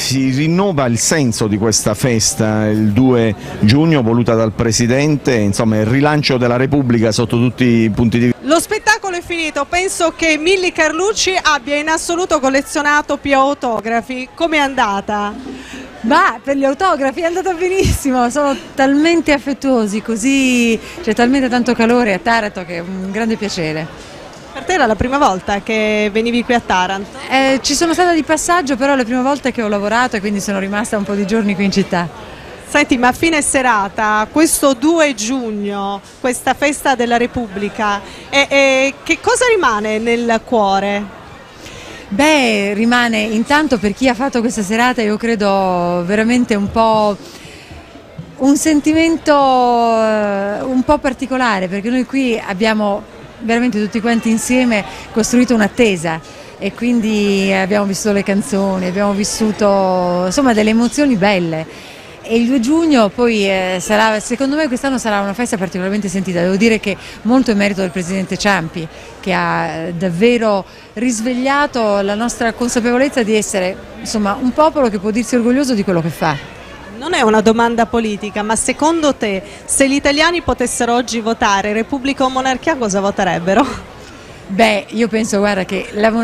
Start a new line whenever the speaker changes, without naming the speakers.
si rinnova il senso di questa festa il 2 giugno voluta dal Presidente, insomma il rilancio della Repubblica sotto tutti i punti di vista.
Lo spettacolo è finito, penso che Milly Carlucci abbia in assoluto collezionato più autografi. Com'è andata?
Ma per gli autografi è andata benissimo, sono talmente affettuosi, così c'è talmente tanto calore a Taranto che è un grande piacere.
Per te era la prima volta che venivi qui a Taranto?
Ci sono stata di passaggio, però è la prima volta che ho lavorato e quindi sono rimasta un po' di giorni qui in città.
Senti, ma a fine serata, questo 2 giugno, questa festa della Repubblica, che cosa rimane nel cuore?
Beh, rimane intanto per chi ha fatto questa serata, io credo veramente un po' un sentimento un po' particolare, perché noi qui abbiamo veramente tutti quanti insieme costruito un'attesa e quindi abbiamo vissuto le canzoni, abbiamo vissuto insomma delle emozioni belle. E il 2 giugno poi sarà, secondo me quest'anno sarà una festa particolarmente sentita, devo dire che molto è merito del Presidente Ciampi, che ha davvero risvegliato la nostra consapevolezza di essere insomma un popolo che può dirsi orgoglioso di quello che fa.
Non è una domanda politica, ma secondo te se gli italiani potessero oggi votare Repubblica o Monarchia cosa voterebbero?
Beh, io penso, guarda, che la